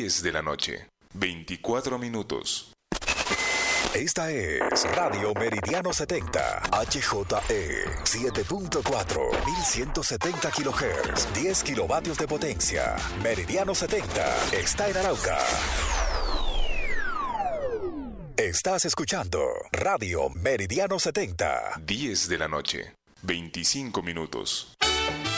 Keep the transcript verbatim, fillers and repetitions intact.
diez de la noche, veinticuatro minutos. Esta es Radio Meridiano setenta, H J E siete punto cuatro, mil ciento setenta kilohertz, diez kilovatios de potencia. Meridiano setenta está en Arauca. Estás escuchando Radio Meridiano setenta. diez de la noche, veinticinco minutos.